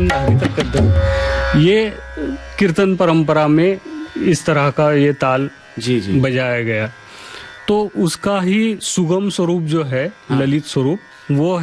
धागे तक कद्दर, ये कीर्तन परंपरा में इस तरह का ये ताल जी जी बजाया गया। तो उसका ही सुगम स्वरूप जो है, ललित स्वरूप, वो